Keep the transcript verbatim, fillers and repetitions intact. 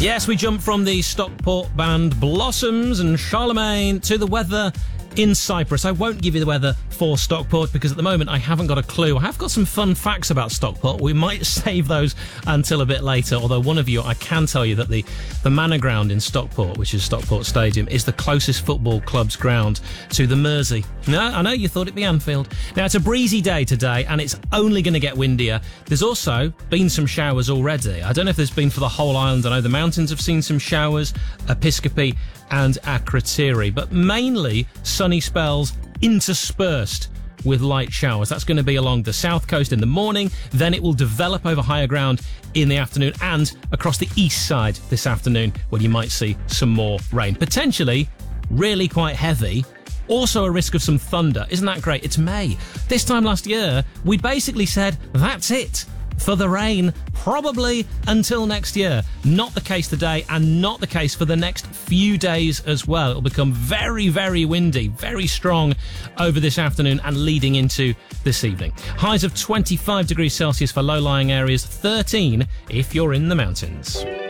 Yes, we jump from the Stockport band Blossoms and Charlemagne to the weather in Cyprus. I won't give you the weather for Stockport because at the moment I haven't got a clue. I have got some fun facts about Stockport. We might save those until a bit later, although one of you, I can tell you that the, the Manor Ground in Stockport, which is Stockport Stadium, is the closest football club's ground to the Mersey. No, I know you thought it'd be Anfield. Now, it's a breezy day today and it's only going to get windier. There's also been some showers already. I don't know if there's been for the whole island. I know the mountains have seen some showers, Episcopi and Akrotiri, but mainly sunny spells interspersed with light showers. That's going to be along the south coast in the morning, then it will develop over higher ground in the afternoon and across the east side this afternoon when you might see some more rain. Potentially really quite heavy. Also a risk of some thunder. Isn't that great? It's May. This time last year, we basically said, that's it for the rain, probably until next year. Not the case today and not the case for the next few days as well. It'll become very, very windy, very strong over this afternoon and leading into this evening. Highs of twenty-five degrees Celsius for low-lying areas, thirteen if you're in the mountains.